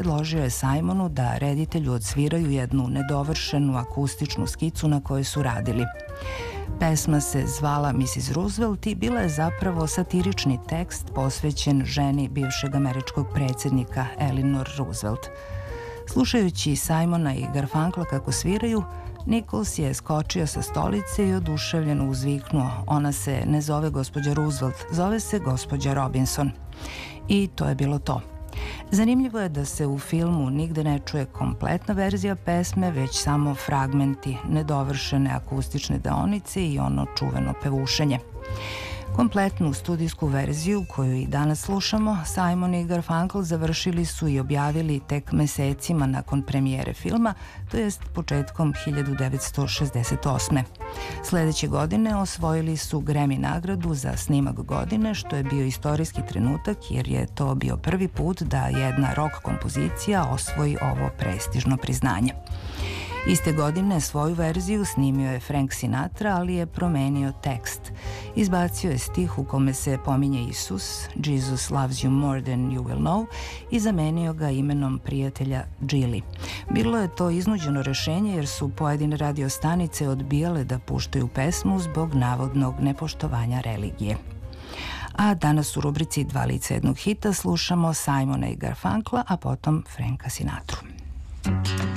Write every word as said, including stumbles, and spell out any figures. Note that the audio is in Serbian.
predložio je Simonu da reditelju odsviraju jednu nedovršenu akustičnu skicu na kojoj su radili. Pesma se zvala missis Roosevelt i bila je zapravo satirični tekst posvećen ženi bivšeg američkog predsjednika Eleanor Roosevelt. Slušajući Simona i Garfunkla kako sviraju, Nichols je skočio sa stolice i oduševljeno uzviknuo: "Ona se ne zove gospođa Roosevelt, zove se gospođa Robinson." I to je bilo to. Zanimljivo je da se u filmu nigde ne čuje kompletna verzija pesme, već samo fragmenti, nedovršene akustične deonice i ono čuveno pevušenje. Kompletnu studijsku verziju, koju i danas slušamo, Simon i Garfunkel završili su i objavili tek mesecima nakon premijere filma, to jest početkom hiljadu devetsto šezdeset osme. Sledeće godine osvojili su Grammy nagradu za snimak godine, što je bio istorijski trenutak jer je to bio prvi put da jedna rock kompozicija osvoji ovo prestižno priznanje. Iste godine svoju verziju snimio je Frank Sinatra, ali je promenio tekst. Izbacio je stih u kome se pominje Isus, Jesus loves you more than you will know, i zamenio ga imenom prijatelja Gilly. Bilo je to iznuđeno rešenje jer su pojedine radio stanice odbijale da puštaju pesmu zbog navodnog nepoštovanja religije. A danas u rubrici Dva lica jednog hita slušamo Simona i Garfunkla, a potom Franka Sinatru.